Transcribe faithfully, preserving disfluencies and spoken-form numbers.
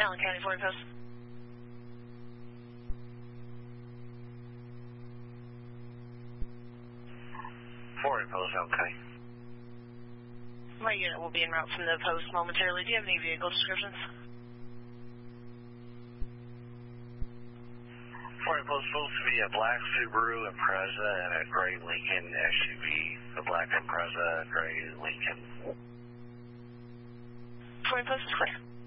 Allen County, Florida Post. Florida Post, okay. My unit will be en route from the post momentarily. Do you have any vehicle descriptions? Florida Post supposed to be a black Subaru Impreza and a gray Lincoln S U V. The black Impreza, gray Lincoln. Florida Post is clear.